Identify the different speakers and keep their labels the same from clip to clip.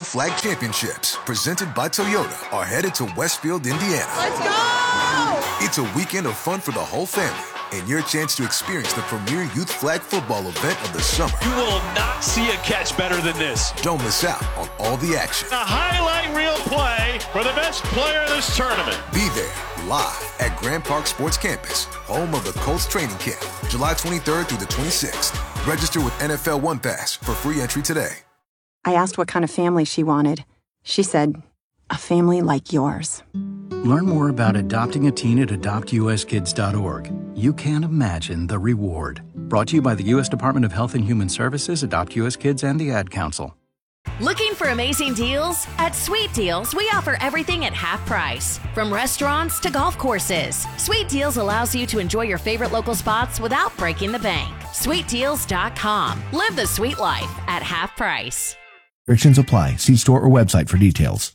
Speaker 1: Flag Championships, presented by Toyota, are headed to Westfield, Indiana.
Speaker 2: Let's go!
Speaker 1: It's a weekend of fun for the whole family and your chance to experience the premier youth flag football event of the summer.
Speaker 3: You will not see a catch better than this.
Speaker 1: Don't miss out on all the action.
Speaker 4: A highlight reel play for the best player in this tournament.
Speaker 1: Be there, live at Grand Park Sports Campus, home of the Colts training camp, July 23rd through the 26th. Register with NFL One Pass for free entry today.
Speaker 5: I asked what kind of family she wanted. She said, a family like yours.
Speaker 6: Learn more about adopting a teen at adoptuskids.org. You can't imagine the reward. Brought to you by the U.S. Department of Health and Human Services, Adopt U.S. Kids, and the Ad Council.
Speaker 7: Looking for amazing deals? At Sweet Deals, we offer everything at half price. From restaurants to golf courses, Sweet Deals allows you to enjoy your favorite local spots without breaking the bank. SweetDeals.com. Live the sweet life at half price.
Speaker 8: Restrictions apply. See store or website for details.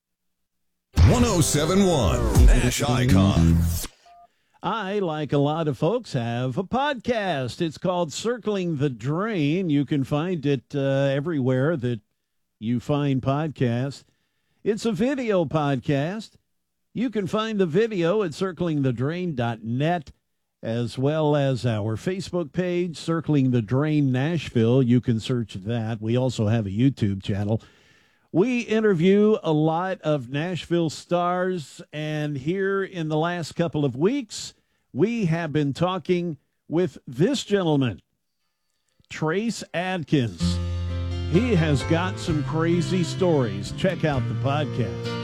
Speaker 9: 1071 Nash Icon.
Speaker 10: I, like a lot of folks, have a podcast. It's called Circling the Drain. You can find it everywhere that you find podcasts. It's a video podcast. You can find the video at circlingthedrain.net, as well as our Facebook page, Circling the Drain Nashville. You can search that. We also have a YouTube channel. We interview a lot of Nashville stars, and here in the last couple of weeks, we have been talking with this gentleman, Trace Adkins. He has got some crazy stories. Check out the podcast.